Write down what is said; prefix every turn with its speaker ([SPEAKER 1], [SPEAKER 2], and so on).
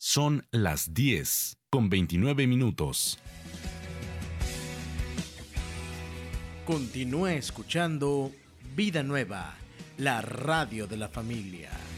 [SPEAKER 1] Son las 10:29.
[SPEAKER 2] Continúe escuchando Vida Nueva, la radio de la familia.